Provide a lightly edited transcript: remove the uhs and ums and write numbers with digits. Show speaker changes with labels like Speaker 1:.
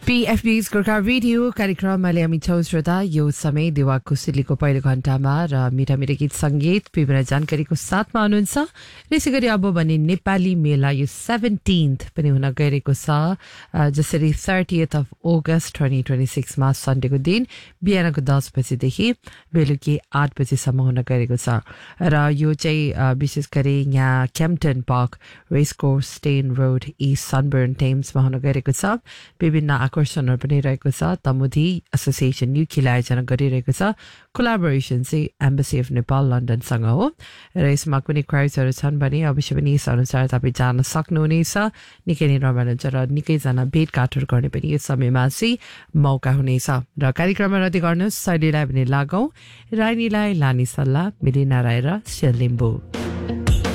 Speaker 1: PFB's Gorkha radio कार्यक्रममा हामी छौं श्रोता यो समय देवा कुशलीको पहिलो घण्टामा र मिठा मिठा गीत संगीत विभिन्न जानकारीको साथमा हुनुहुन्छ। त्यसैगरी अब भने नेपाली मेला यो 17th पनि हुन गएको छ। जसरी 30th of August 2026 मा सन्डेको दिन बिहानको 10 बजेदेखि बेलुकी 8 बजेसम्म हुन गएको छ र यो चाहिँ विशेष गरी यहाँ क्याम्पटन park race course stain road east sunburn टेम्समा हुन गएको छ। विभिन्न आकर्षणहरू पनि रहेको छ। तमुदी एसोसिएसन युकेले आयोजना गरिरहेको छ। कोलाबोरेसन चाहिँ एम्बेसी अफ नेपाल लन्डनसँग हो र यसमा कुनै क्राइजहरू छन् भने अवश्य पनि यस अनुसार तपाईँ जान सक्नुहुनेछ। निकै नै रमाइलो हुन्छ र निकैजना भेटघाटहरू गर्ने पनि यस समयमा चाहिँ मौका हुनेछ। र कार्यक्रममा रद्द गर्नुहोस् शैलीलाई पनि लागौँ रानीलाई लाने सल्लाह मिलिना राय र शेलिम्बू।